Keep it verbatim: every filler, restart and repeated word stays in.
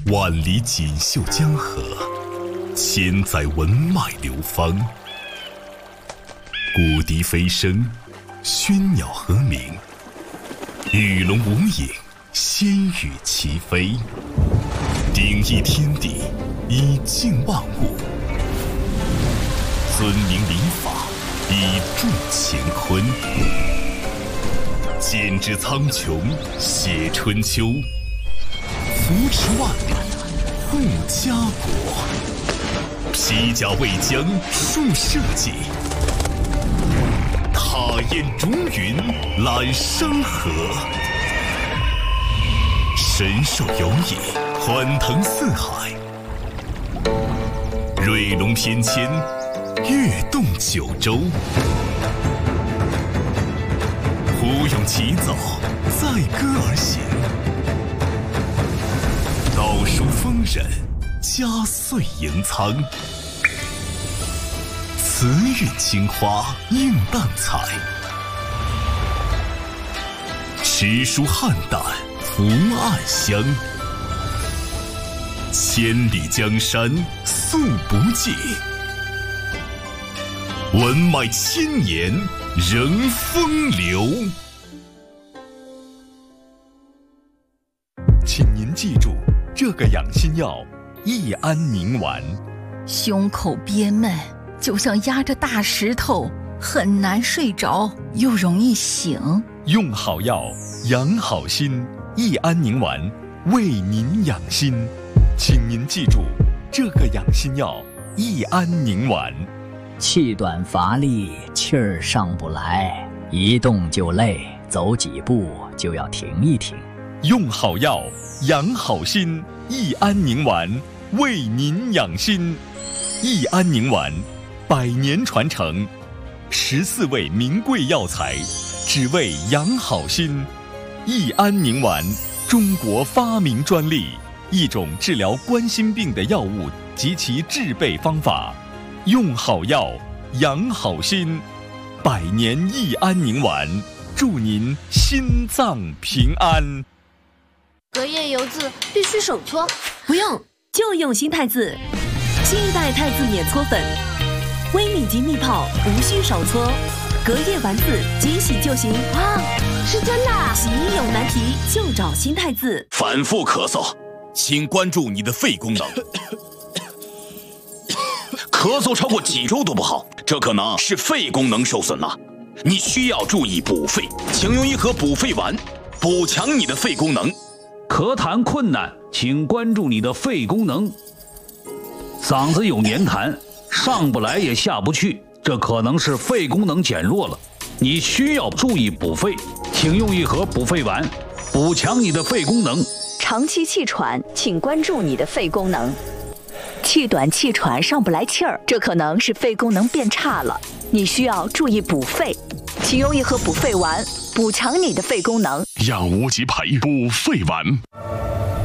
万里锦绣江河，千载文脉流芳。古笛飞声，喧鸟和鸣，与龙无影，仙羽齐飞。鼎益天地，以静万物；尊明礼法，以助乾坤。剪纸苍穹，写春秋；扶持万里，护家国。披甲为将，树社稷；踏烟逐云，揽山河。神兽游弋，欢腾四海；瑞龙翩跹，跃动九州。胡勇起早，载歌而行；道书丰稔，家岁盈仓。慈韵青花，映淡彩；诗书汉淡，福暗香。千里江山素不尽，文脉千年仍风流。 请您记住这个养心药益安宁丸。 胸口憋闷，就像压着大石头，很难睡着，又容易醒。 用好药，养好心，益安宁丸为您养心。请您记住这个养心药益安宁丸。 气短乏力，气儿上不来，一动就累，走几步就要停一停。 用好药，养好心，益安宁丸为您养心。益安宁丸，百年传承，十四味名贵药材，只为养好心。益安宁丸，中国发明专利，一种治疗冠心病的药物及其制备方法。用好药，养好心，百年益安宁丸，祝您心脏平安。 隔夜油渍必须手搓， 不用，就用新太字。新一代太字碾搓粉，微米级密泡，无需手搓，隔夜丸子即洗就行。 哇，是真的！ 洗衣有难题就找新太字。 反复咳嗽，请关注你的肺功能。咳嗽超过几周都不好，这可能是肺功能受损了，你需要注意补肺，请用一盒补肺丸，补强你的肺功能。 咳痰困难，请关注你的肺功能。嗓子有黏痰，上不来也下不去，这可能是肺功能减弱了，你需要注意补肺，请用一盒补肺丸，补强你的肺功能。 长期气喘，请关注你的肺功能。气短气喘上不来气儿，这可能是肺功能变差了，你需要注意补肺，请用一盒补肺丸，补强你的肺功能。 养无极培补肺丸。